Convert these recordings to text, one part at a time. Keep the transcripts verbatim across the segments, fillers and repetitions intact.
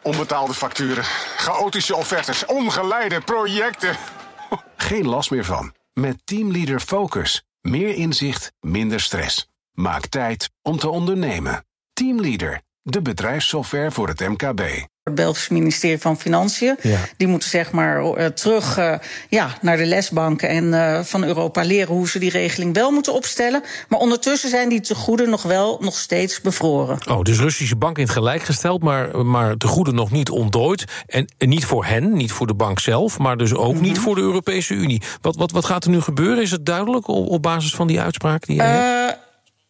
Onbetaalde facturen, chaotische offertes, ongeleide projecten. Geen last meer van. Met Teamleader Focus. Meer inzicht, minder stress. Maak tijd om te ondernemen. Teamleader, de bedrijfssoftware voor het M K B. Het Belgisch ministerie van Financiën. Ja. Die moeten zeg maar uh, terug uh, ja, naar de lesbanken en uh, van Europa leren hoe ze die regeling wel moeten opstellen. Maar ondertussen zijn die tegoeden nog wel nog steeds bevroren. Oh, dus Russische bank in het gelijk gesteld, maar, maar tegoeden nog niet ontdooid. En, en niet voor hen, niet voor de bank zelf, maar dus ook mm-hmm. niet voor de Europese Unie. Wat, wat, wat gaat er nu gebeuren? Is het duidelijk op, op basis van die uitspraak die jij uh, hebt?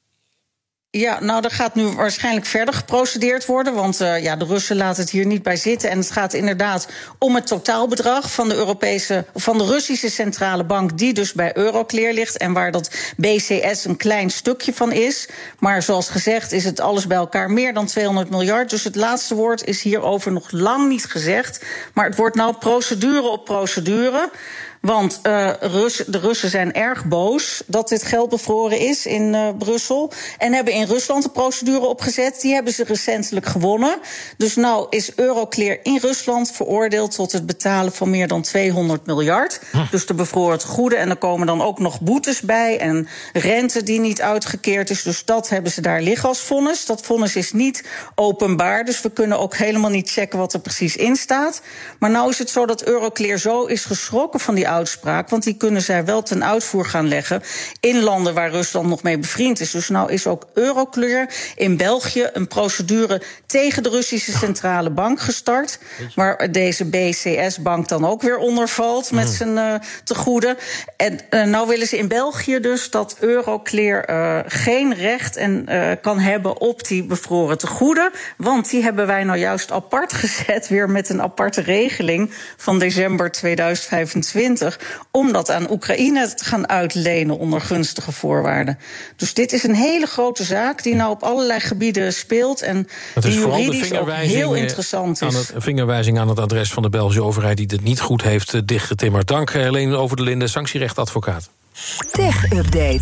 Ja, nou, er gaat nu waarschijnlijk verder geprocedeerd worden, want uh, ja, de Russen laten het hier niet bij zitten. En het gaat inderdaad om het totaalbedrag van de Europese, van de Russische centrale bank, die dus bij Euroclear ligt en waar dat B C S een klein stukje van is. Maar zoals gezegd is het alles bij elkaar meer dan tweehonderd miljard. Dus het laatste woord is hierover nog lang niet gezegd. Maar het wordt nou procedure op procedure. Want uh, Rus, de Russen zijn erg boos dat dit geld bevroren is in uh, Brussel. En hebben in Rusland een procedure opgezet. Die hebben ze recentelijk gewonnen. Dus nou is Euroclear in Rusland veroordeeld tot het betalen van meer dan tweehonderd miljard. Hm. Dus de bevroren tegoeden. En er komen dan ook nog boetes bij. En rente die niet uitgekeerd is. Dus dat hebben ze daar liggen als vonnis. Dat vonnis is niet openbaar. Dus we kunnen ook helemaal niet checken wat er precies in staat. Maar nou is het zo dat Euroclear zo is geschrokken van die uitspraak, want die kunnen zij wel ten uitvoer gaan leggen in landen waar Rusland nog mee bevriend is. Dus nou is ook Euroclear in België een procedure tegen de Russische centrale bank gestart, waar deze B C S-bank dan ook weer onder valt met zijn uh, tegoeden. En uh, nou willen ze in België dus dat Euroclear uh, geen recht en uh, kan hebben op die bevroren tegoeden, want die hebben wij nou juist apart gezet, weer met een aparte regeling van december tweeduizend vijfentwintig. Om dat aan Oekraïne te gaan uitlenen onder gunstige voorwaarden. Dus dit is een hele grote zaak die nou op allerlei gebieden speelt en die juridisch ook heel interessant is. Aan het, een vingerwijzing aan het adres van de Belgische overheid die het niet goed heeft dichtgetimmerd. Dank Helene Over de Linde, sanctierechtadvocaat. Tech Update.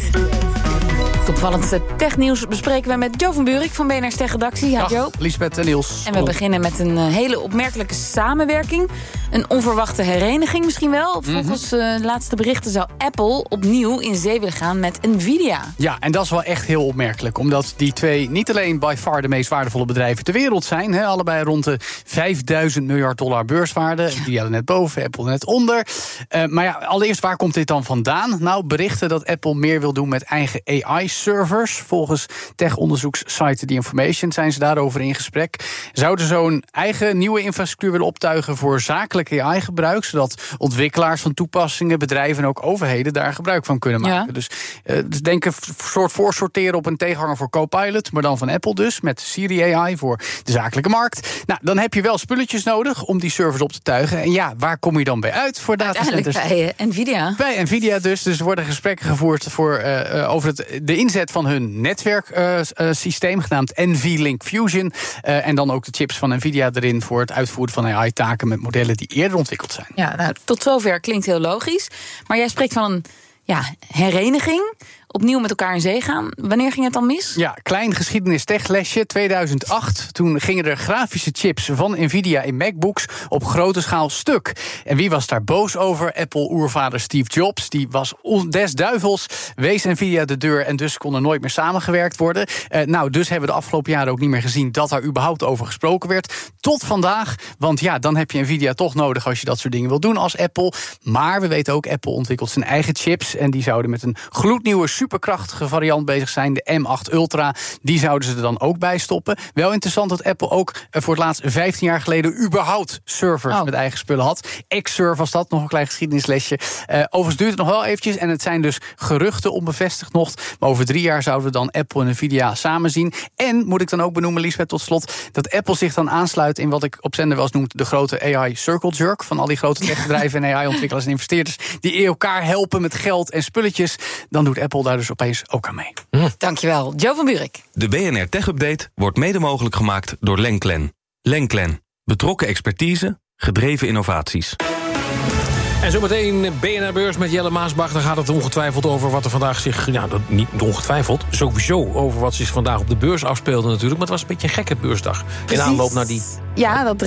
Het opvallendste technieuws bespreken we met Jo van Buurik van B N R's Tech-redactie. Ja, Jo. Lisbeth en Niels. En we beginnen met een hele opmerkelijke samenwerking. Een onverwachte hereniging misschien wel. Volgens uh, de laatste berichten zou Apple opnieuw in zee willen gaan met Nvidia. Ja, en dat is wel echt heel opmerkelijk. Omdat die twee niet alleen by far de meest waardevolle bedrijven ter wereld zijn. Hè, allebei rond de vijfduizend miljard dollar beurswaarde. Ja. Nvidia er net boven, Apple er net onder. Uh, maar ja, allereerst, waar komt dit dan vandaan? Nou, berichten dat Apple meer wil doen met eigen A I-servers. Volgens tech-onderzoekssite The Information zijn ze daarover in gesprek. Zouden zo'n eigen nieuwe infrastructuur willen optuigen voor zakelijke A I-gebruik, zodat ontwikkelaars van toepassingen, bedrijven en ook overheden daar gebruik van kunnen maken. Ja. Dus, uh, dus denk een soort voorsorteren op een tegenhanger voor Copilot, maar dan van Apple dus, met Siri A I voor de zakelijke markt. Nou, dan heb je wel spulletjes nodig om die servers op te tuigen. En ja, waar kom je dan bij uit voor datacenters? Bij uh, Nvidia. Bij Nvidia dus. Dus er worden gesprekken gevoerd voor, uh, over het, de inzet van hun netwerksysteem, uh, uh, genaamd NVLink Fusion. Uh, en dan ook de chips van Nvidia erin voor het uitvoeren van A I-taken met modellen die eerder ontwikkeld zijn. Ja, nou, tot zover klinkt heel logisch. Maar jij spreekt van een ja, hereniging. Opnieuw met elkaar in zee gaan. Wanneer ging het dan mis? Ja, klein geschiedenis-techlesje. tweeduizend acht. Toen gingen er grafische chips van Nvidia in MacBooks op grote schaal stuk. En wie was daar boos over? Apple-oervader Steve Jobs. Die was des duivels, wees Nvidia de deur en dus kon er nooit meer samengewerkt worden. Uh, nou, dus hebben we de afgelopen jaren ook niet meer gezien dat daar überhaupt over gesproken werd. Tot vandaag, want ja, dan heb je Nvidia toch nodig als je dat soort dingen wil doen als Apple. Maar we weten ook, Apple ontwikkelt zijn eigen chips en die zouden met een gloednieuwe superkrachtige variant bezig zijn, de M acht Ultra. Die zouden ze er dan ook bij stoppen. Wel interessant dat Apple ook voor het laatst vijftien jaar geleden überhaupt servers oh. met eigen spullen had. Xserve was dat, nog een klein geschiedenislesje. Uh, overigens duurt het nog wel eventjes en het zijn dus geruchten, onbevestigd nog. Maar over drie jaar zouden we dan Apple en Nvidia samen zien. En, moet ik dan ook benoemen, Lisbeth, tot slot, dat Apple zich dan aansluit in wat ik op zender wel eens noem de grote A I circle jerk van al die grote techbedrijven en A I-ontwikkelaars en investeerders die elkaar helpen met geld en spulletjes. Dan doet Apple daar dus opeens ook aan mee. Hm. Dankjewel, Jo van Buurik. De B N R Tech Update wordt mede mogelijk gemaakt door Lenklen. Lenklen. Betrokken expertise, gedreven innovaties. En zometeen B N R-beurs met Jelle Maasbach. Dan gaat het ongetwijfeld over wat er vandaag zich... Ja, dat niet ongetwijfeld, sowieso over wat zich vandaag op de beurs afspeelde natuurlijk. Maar het was een beetje een gekke beursdag. Precies. In aanloop naar die... Ja, dat